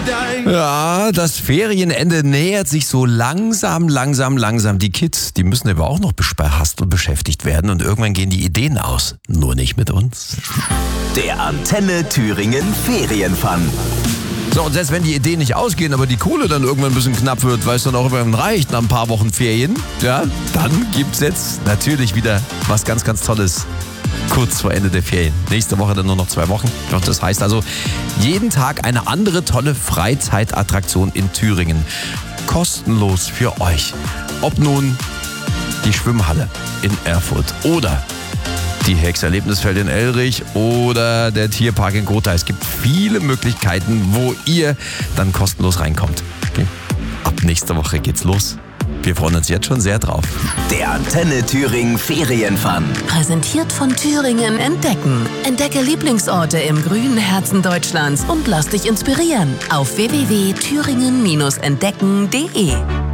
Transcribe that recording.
Ja, das Ferienende nähert sich so langsam. Die Kids, die müssen aber auch noch bespasst und beschäftigt werden und irgendwann gehen die Ideen aus. Nur nicht mit uns. Der Antenne Thüringen Ferienfun. So, und selbst wenn die Ideen nicht ausgehen, aber die Kohle dann irgendwann ein bisschen knapp wird, weil es dann auch irgendwann reicht nach ein paar Wochen Ferien, ja, dann gibt's jetzt natürlich wieder was ganz, ganz Tolles. Kurz vor Ende der Ferien. Nächste Woche dann nur noch 2 Wochen. Und das heißt also, jeden Tag eine andere tolle Freizeitattraktion in Thüringen. Kostenlos für euch. Ob nun die Schwimmhalle in Erfurt oder die Hex-Erlebnisfeld in Elrich oder der Tierpark in Gotha. Es gibt viele Möglichkeiten, wo ihr dann kostenlos reinkommt. Okay. Ab nächster Woche geht's los. Wir freuen uns jetzt schon sehr drauf. Der Antenne Thüringen Ferienfun. Präsentiert von Thüringen Entdecken. Entdecke Lieblingsorte im grünen Herzen Deutschlands und lass dich inspirieren auf www.thüringen-entdecken.de.